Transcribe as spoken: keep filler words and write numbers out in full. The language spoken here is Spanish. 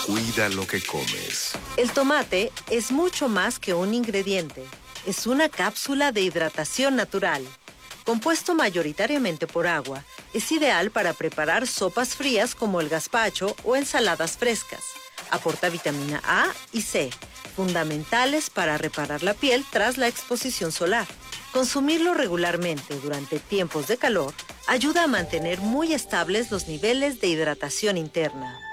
Cuida lo que comes. El tomate es mucho más que un ingrediente. Es una cápsula de hidratación natural. Compuesto mayoritariamente por agua, es ideal para preparar sopas frías como el gazpacho o ensaladas frescas. Aporta vitamina A y C, fundamentales para reparar la piel tras la exposición solar. Consumirlo regularmente durante tiempos de calor ayuda a mantener muy estables los niveles de hidratación interna.